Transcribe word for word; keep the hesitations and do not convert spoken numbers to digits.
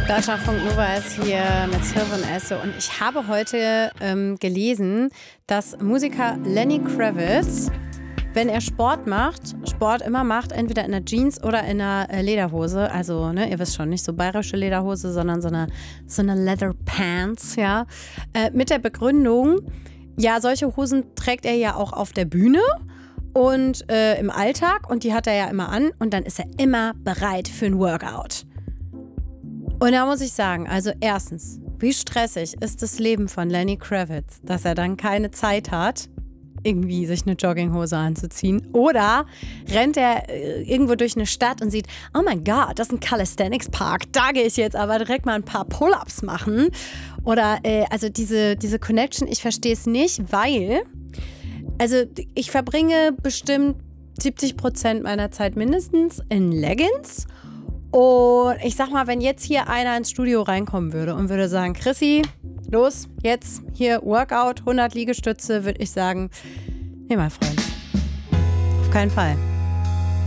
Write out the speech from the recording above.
Deutschlandfunk Nova ist hier mit Silver und Esse und ich habe heute ähm, gelesen, dass Musiker Lenny Kravitz, wenn er Sport macht, Sport immer macht, entweder in einer Jeans oder in einer äh, Lederhose, also ne, ihr wisst schon, nicht so bayerische Lederhose, sondern so eine, so eine Leather Pants, ja, äh, mit der Begründung, ja, solche Hosen trägt er ja auch auf der Bühne und äh, im Alltag und die hat er ja immer an und dann ist er immer bereit für ein Workout. Und da muss ich sagen, also erstens, wie stressig ist das Leben von Lenny Kravitz, dass er dann keine Zeit hat, irgendwie sich eine Jogginghose anzuziehen. Oder rennt er äh, irgendwo durch eine Stadt und sieht, oh mein Gott, das ist ein Calisthenics Park, da gehe ich jetzt aber direkt mal ein paar Pull-ups machen. Oder, äh, also diese, diese Connection, ich verstehe es nicht, weil, also ich verbringe bestimmt siebzig Prozent meiner Zeit mindestens in Leggings. Und ich sag mal, wenn jetzt hier einer ins Studio reinkommen würde und würde sagen, Chrissy, los, jetzt hier Workout, hundert Liegestütze, würde ich sagen, nee, mein Freund, auf keinen Fall.